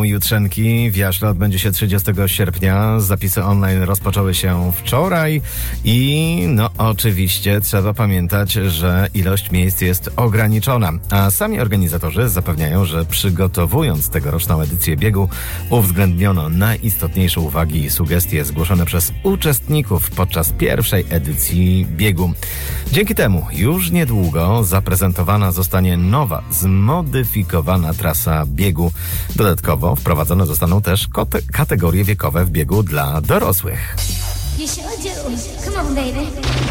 trwają jutrzenki. W Jaśle odbędzie się 30 sierpnia. Zapisy online rozpoczęły się wczoraj i oczywiście trzeba pamiętać, że ilość miejsc jest ograniczona. A sami organizatorzy zapewniają, że przygotowując tegoroczną edycję biegu uwzględniono najistotniejsze uwagi i sugestie zgłoszone przez uczestników podczas pierwszej edycji biegu. Dzięki temu już niedługo zaprezentowana zostanie nowa, zmodyfikowana trasa biegu. Dodatkowo wprowadzone zostaną też kategorie wiekowe w biegu dla dorosłych. You sure do. Come on, baby.